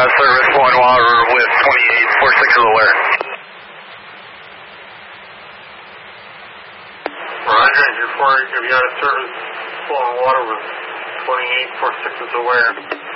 service, flowing water with 28, 46 is aware. Roger, you're out of service, flowing water with 28, 46 is aware.